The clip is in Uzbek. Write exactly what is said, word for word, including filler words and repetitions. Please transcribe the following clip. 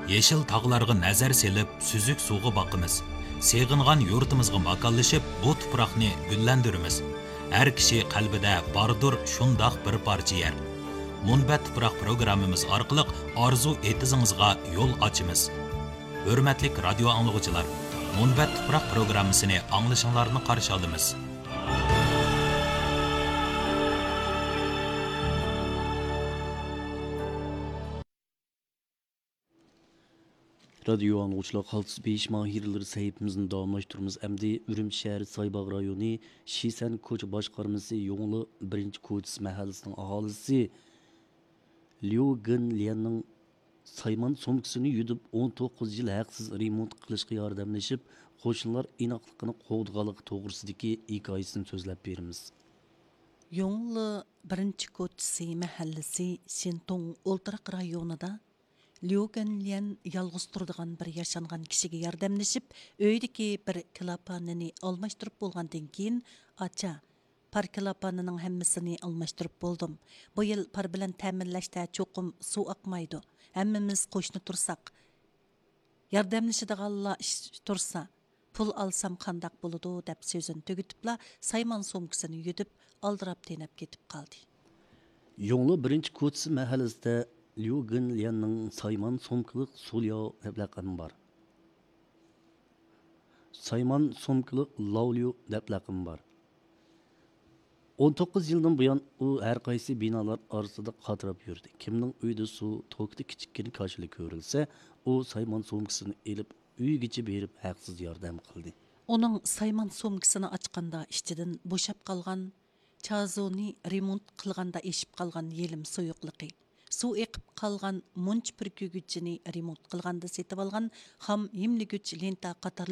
Yeşil tağlarga nazar selip, süzük suğu bakımız. Seğingan yurtumuzga makallaşıp, bu tuproqni güllendirimiz. Her kişi qalbida bardır şundaq bir parça yer. Munbat tuproq programmamiz orqali arzu etizingizga yo'l ochimiz. Hurmatli radio anglag'uchilar, Munbat tuproq programmasini anglashinglarni qarshi olamiz. Radyo anlıqçılar halkız beş mahirleri sahibimizin davamlaştırımız emdi Ürüm şehri Saybağ rayonu Şisen Koç Başkarması yolu birinci Koçs mahallesinin ahalisi Liu Gen Lian'ın sayman somkisini yudub on to'qqiz yıl haksız remont qilishga yordamlashib, qo'shnilar inoqliqini qo'g'dg'anligi to'g'risidagi hikoyasini so'zlab beramiz. Yongli birinchi Koçsi mahallesi Şintong Oltiraq rayonida Liu Genlian yalğız turdigan bir yaşangan kişiga yordamlashib, öydeki bir klapanini almashtirib bo'lgandan keyin acha par klapanining hammasini almashtirib bo'ldim. Bu yil par bilan ta'minlashda cho'qim suv oqmaydi. Hammamiz qo'shni tursak, yordamlashadiganlar ish tursa, pul alsam qandaq bo'ladi deb so'zini tugitibla Sayman somkisini yudib aldirab tenab ketib qoldi. Yongli birinchi Koçs mahallesida Liu Genlian'ın Sayman somkılık Sulyo deb laqabı var. Sayman somkılık Laulyo deb laqabı var. on to'qqiz yıldan buyon u har qaysi binolar orasida qatirab yurdi. Kimning uyida suv to'kdi kichikkina kashili ko'rilsa, u Sayman somkisini elib uygacha berib haqsiz yordam qildi. Onun Sayman somkisini ochganda ichidan bo'shab qolgan chazoni remont qilganda eshib qolgan yelim suyuqligi, suv eqib qolgan munch purkugüchini remont qilganda setib olgan ham yemligüch lenta qator